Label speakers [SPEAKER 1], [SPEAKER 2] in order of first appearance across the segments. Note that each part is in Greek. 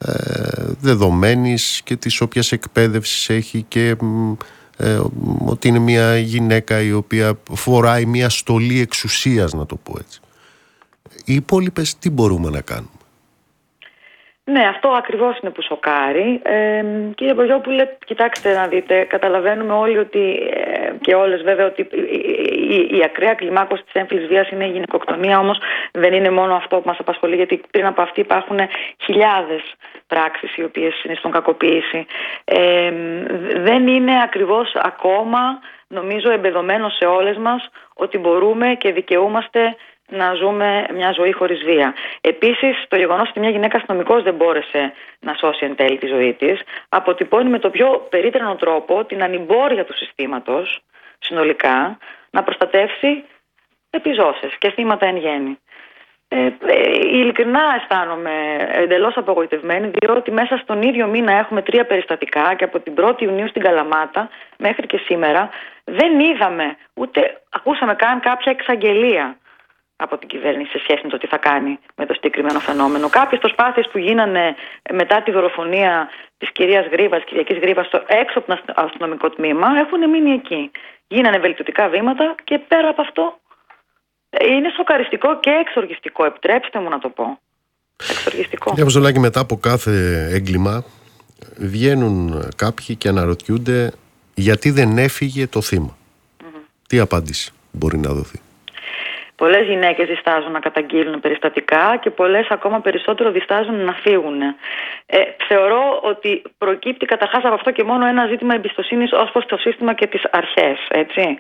[SPEAKER 1] δεδομένης και της όποιας εκπαίδευσης έχει και ότι είναι μια γυναίκα η οποία φοράει μια στολή εξουσίας, να το πω έτσι. Οι υπόλοιπες τι μπορούμε να κάνουμε?
[SPEAKER 2] Ναι, αυτό ακριβώς είναι που σοκάρει. Κύριε Μπογιόπουλε, κοιτάξτε να δείτε, καταλαβαίνουμε όλοι ότι, και όλες βέβαια, ότι η ακραία κλιμάκωση της έμφυλης βίας είναι η γυναικοκτονία, όμως δεν είναι μόνο αυτό που μας απασχολεί, γιατί πριν από αυτή υπάρχουν χιλιάδες πράξεις οι οποίες συνιστούν κακοποίηση. Δεν είναι ακριβώς ακόμα, νομίζω, εμπεδομένο σε όλες μας ότι μπορούμε και δικαιούμαστε να ζούμε μια ζωή χωρίς βία. Επίσης, το γεγονός ότι μια γυναίκα αστυνομικός δεν μπόρεσε να σώσει εν τέλει τη ζωή της αποτυπώνει με το πιο περίτρανο τρόπο την ανημπόρεια του συστήματος συνολικά να προστατεύσει επιζώσες και θύματα εν γέννη. Ειλικρινά αισθάνομαι εντελώς απογοητευμένη, διότι μέσα στον ίδιο μήνα έχουμε 3 περιστατικά και από την 1η Ιουνίου στην Καλαμάτα μέχρι και σήμερα δεν είδαμε ούτε ακούσαμε καν κάποια εξαγγελία από την κυβέρνηση σε σχέση με το τι θα κάνει με το συγκεκριμένο φαινόμενο. Κάποιες προσπάθειες που γίνανε μετά τη δολοφονία της κυρίας Γρήβας, της Κυριακής Γρήβας, έξω από το αστυνομικό τμήμα, έχουν μείνει εκεί. Γίνανε βελτιωτικά βήματα και πέρα από αυτό είναι σοκαριστικό και εξοργιστικό. Επιτρέψτε μου να το πω. Εξοργιστικό.
[SPEAKER 1] Κύριε Αποστολάκη, μετά από κάθε έγκλημα βγαίνουν κάποιοι και αναρωτιούνται γιατί δεν έφυγε το θύμα. Τι απάντηση μπορεί να δοθεί?
[SPEAKER 2] Πολλές γυναίκες διστάζουν να καταγγείλουν περιστατικά και πολλές ακόμα περισσότερο διστάζουν να φύγουν. Θεωρώ ότι προκύπτει καταρχάς από αυτό και μόνο ένα ζήτημα εμπιστοσύνης ως προς το σύστημα και τις αρχές. Έτσι.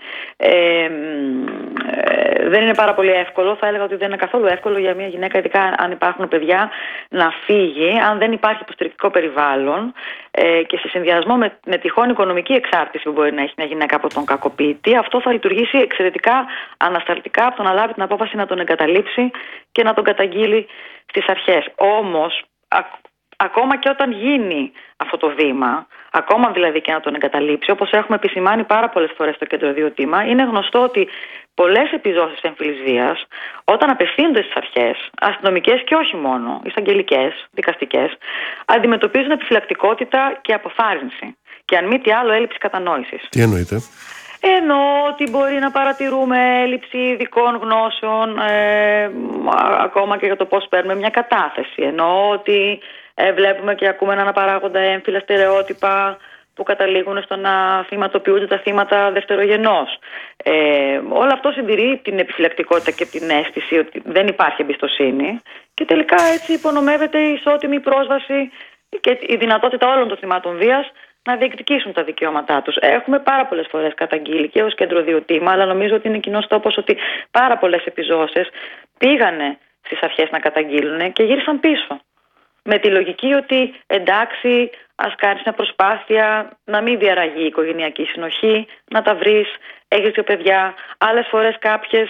[SPEAKER 2] Δεν είναι πάρα πολύ εύκολο, θα έλεγα ότι δεν είναι καθόλου εύκολο για μια γυναίκα, ειδικά αν υπάρχουν παιδιά, να φύγει, αν δεν υπάρχει υποστηρικτικό περιβάλλον και σε συνδυασμό με τυχόν οικονομική εξάρτηση που μπορεί να έχει μια γυναίκα από τον κακοποιητή. Αυτό θα λειτουργήσει εξαιρετικά ανασταλτικά από το να λάβει την απόφαση να τον εγκαταλείψει και να τον καταγγείλει στις αρχές. Όμως, ακόμα και όταν γίνει αυτό το βήμα, ακόμα δηλαδή και να τον εγκαταλείψει, όπως έχουμε επισημάνει πάρα πολλές φορές στο Κέντρο 2 Τίμα, είναι γνωστό ότι πολλές επιζώσεις έμφυλης βίας, όταν απευθύνονται στις αρχές, αστυνομικές και όχι μόνο, εισαγγελικές, δικαστικές, αντιμετωπίζουν επιφυλακτικότητα και αποθάρρυνση. Και αν μη τι άλλο, έλλειψη κατανόησης.
[SPEAKER 1] Τι εννοείτε?
[SPEAKER 2] Εννοώ ότι μπορεί να παρατηρούμε έλλειψη ειδικών γνώσεων, ακόμα και για το πώς παίρνουμε μια κατάθεση. Εννοώ ότι βλέπουμε και ακούμε να αναπαράγονται έμφυλα στερεότυπα που καταλήγουν στο να θυματοποιούνται τα θύματα δευτερογενώς. Όλο αυτό συντηρεί την επιφυλακτικότητα και την αίσθηση ότι δεν υπάρχει εμπιστοσύνη και τελικά έτσι υπονομεύεται η ισότιμη πρόσβαση και η δυνατότητα όλων των θυμάτων βίας να διεκδικήσουν τα δικαιώματά τους. Έχουμε πάρα πολλές φορές καταγγείλει και ως Κέντρο 2 Τίμα, αλλά νομίζω ότι είναι κοινός τόπος ότι πάρα πολλές επιζώσεις πήγανε στις αρχές να καταγγείλουν και γύρισαν πίσω. Με τη λογική ότι εντάξει, ας κάνεις μια προσπάθεια να μην διαραγεί η οικογενειακή συνοχή, να τα βρεις, έχεις 2 παιδιά. Άλλες φορές κάποιες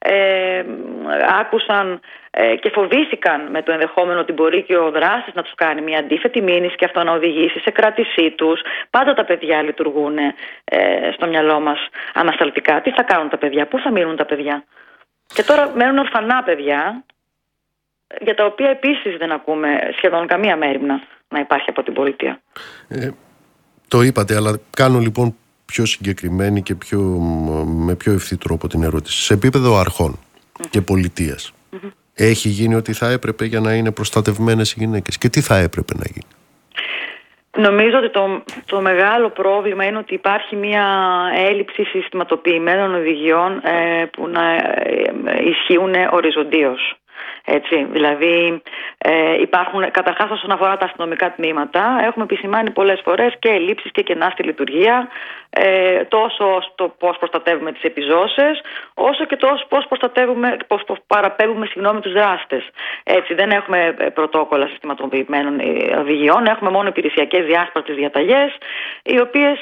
[SPEAKER 2] άκουσαν και φοβήθηκαν με το ενδεχόμενο ότι μπορεί και ο δράστης να τους κάνει μια αντίθετη μήνυση και αυτό να οδηγήσει σε κράτησή τους. Πάντα τα παιδιά λειτουργούν στο μυαλό μας ανασταλτικά. Τι θα κάνουν τα παιδιά, πού θα μείνουν τα παιδιά? Και τώρα μένουν ορφανά παιδιά, για τα οποία επίσης δεν ακούμε σχεδόν καμία μέριμνα να υπάρχει από την πολιτεία.
[SPEAKER 1] Το είπατε, αλλά κάνω λοιπόν πιο συγκεκριμένη και με πιο ευθύ τρόπο την ερώτηση. Σε επίπεδο αρχών και πολιτείας, έχει γίνει ό,τι θα έπρεπε για να είναι προστατευμένες οι γυναίκες? Και τι θα έπρεπε να γίνει?
[SPEAKER 2] Νομίζω ότι το μεγάλο πρόβλημα είναι ότι υπάρχει μια έλλειψη συστηματοποιημένων οδηγιών που να ισχύουν οριζοντίως. Έτσι, δηλαδή υπάρχουν καταρχάς όσον αφορά τα αστυνομικά τμήματα, έχουμε επισημάνει πολλές φορές και ελλείψεις και κενά στη λειτουργία, τόσο στο πώς προστατεύουμε τις επιζώσεις, όσο και το πώς παραπέμπουμε τους δράστες. Έτσι, δεν έχουμε πρωτόκολλα συστηματοποιημένων οδηγιών, έχουμε μόνο υπηρεσιακές διάσπαρτες διαταγές, οι οποίες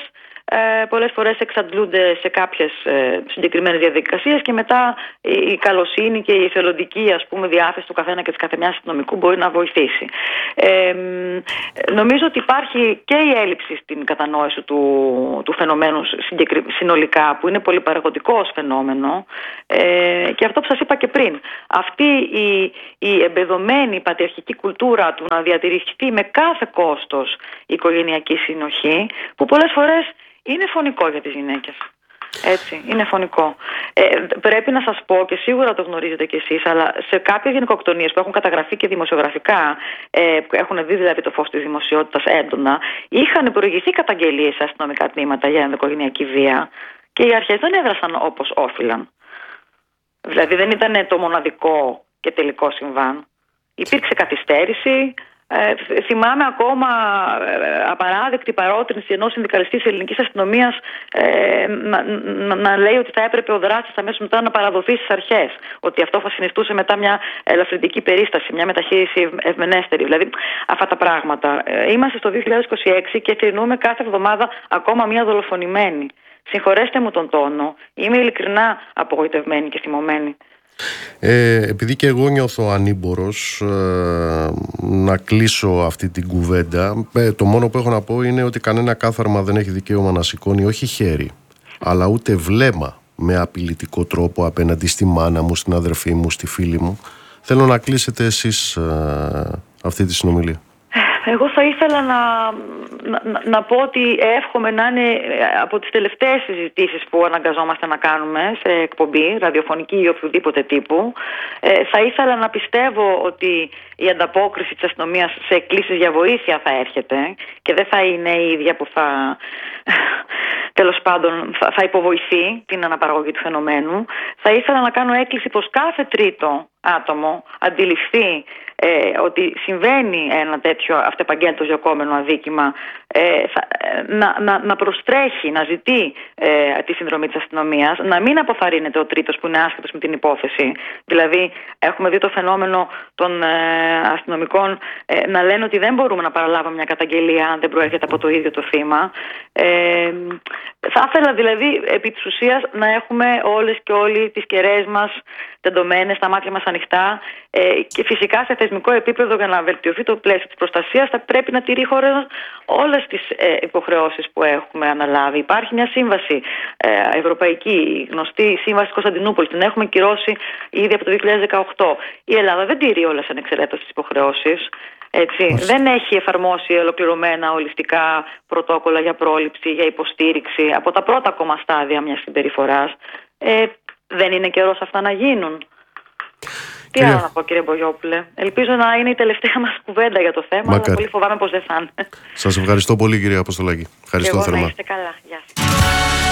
[SPEAKER 2] πολλές φορές εξαντλούνται σε κάποιες συγκεκριμένες διαδικασίες και μετά η καλοσύνη και η εθελοντική, ας πούμε, διάθεση του καθένα και της καθεμιάς αστυνομικού μπορεί να βοηθήσει. Νομίζω ότι υπάρχει και η έλλειψη στην κατανόηση του φαινομένου συνολικά, που είναι πολυπαραγωγικό ως φαινόμενο, και αυτό που σας είπα και πριν, αυτή η εμπεδωμένη πατριαρχική κουλτούρα του να διατηρηθεί με κάθε κόστος η οικογενειακή συνοχή, που πολλές φορές είναι φωνικό για τις γυναίκες. Έτσι, είναι φωνικό. Πρέπει να σας πω, και σίγουρα το γνωρίζετε κι εσείς, αλλά σε κάποιες γυναικοκτονίες που έχουν καταγραφεί και δημοσιογραφικά, που έχουν δει δηλαδή το φως της δημοσιότητας έντονα, είχαν προηγηθεί καταγγελίες σε αστυνομικά τμήματα για ενδοοικογενειακή βία και οι αρχές δεν έδρασαν όπως όφυλαν. Δηλαδή δεν ήταν το μοναδικό και τελικό συμβάν. Υπήρξε καθυστέρηση. Θυμάμαι ακόμα απαράδεκτη παρότρινση ενός συνδικαλιστή της ελληνικής αστυνομίας να λέει ότι θα έπρεπε ο δράστης αμέσως μετά να παραδοθεί στις αρχές. Ότι αυτό θα συνιστούσε μετά μια ελαφρυντική περίσταση, μια μεταχείριση ευμενέστερη. Δηλαδή αυτά τα πράγματα. Είμαστε στο 2026 και θρηνούμε κάθε εβδομάδα ακόμα μια δολοφονημένη. Συγχωρέστε μου τον τόνο, είμαι ειλικρινά απογοητευμένη και θυμωμένη.
[SPEAKER 1] Επειδή και εγώ νιώθω ανήμπορος να κλείσω αυτή την κουβέντα, το μόνο που έχω να πω είναι ότι κανένα κάθαρμα δεν έχει δικαίωμα να σηκώνει όχι χέρι, αλλά ούτε βλέμμα με απειλητικό τρόπο απέναντι στη μάνα μου, στην αδερφή μου, στη φίλη μου. Θέλω να κλείσετε εσείς αυτή τη συνομιλία.
[SPEAKER 2] Εγώ θα ήθελα να πω ότι εύχομαι να είναι από τις τελευταίες συζητήσεις που αναγκαζόμαστε να κάνουμε σε εκπομπή, ραδιοφωνική ή οποιοδήποτε τύπου. Θα ήθελα να πιστεύω ότι η ανταπόκριση της αστυνομίας σε εκκλήσεις για βοήθεια θα έρχεται και δεν θα είναι η ίδια που τέλος πάντων θα υποβοηθεί την αναπαραγωγή του φαινομένου. Θα ήθελα να κάνω έκκληση προς κάθε τρίτο άτομο αντιληφθεί ότι συμβαίνει ένα τέτοιο αυτεπαγγέλτος διωκόμενο αδίκημα, να προστρέχει, να ζητεί τη συνδρομή της αστυνομίας, να μην αποθαρρύνεται ο τρίτος που είναι άσχετος με την υπόθεση. Δηλαδή έχουμε δει το φαινόμενο των αστυνομικών να λένε ότι δεν μπορούμε να παραλάβουμε μια καταγγελία αν δεν προέρχεται από το ίδιο το θύμα. Θα ήθελα δηλαδή επί της ουσίας να έχουμε όλες και όλοι τις κεραίες μας τεντωμένες, τα μάτια μας ανοιχτά, και φυσικά σε θεσμικό επίπεδο για να βελτιωθεί το πλαίσιο της προστασίας θα πρέπει να τηρεί η χώρα όλες τις υποχρεώσεις που έχουμε αναλάβει. Υπάρχει μια σύμβαση ευρωπαϊκή, γνωστή σύμβαση της Κωνσταντινούπολης, την έχουμε κυρώσει ήδη από το 2018. Η Ελλάδα δεν τηρεί όλες ανεξαιρέτως τις υποχρεώσεις. Έτσι. Δεν έχει εφαρμόσει ολοκληρωμένα ολιστικά πρωτόκολλα για πρόληψη, για υποστήριξη από τα πρώτα ακόμα στάδια μιας συμπεριφοράς. Δεν είναι καιρός αυτά να γίνουν? Τι άλλο να πω, κύριε Μπογιόπουλε? Ελπίζω να είναι η τελευταία μας κουβέντα για το θέμα, αλλά πολύ φοβάμαι πως δεν θα είναι.
[SPEAKER 1] Σας ευχαριστώ πολύ, κυρία Αποστολάκη. Ευχαριστώ θερμά.
[SPEAKER 2] Να είστε καλά. Γεια σας.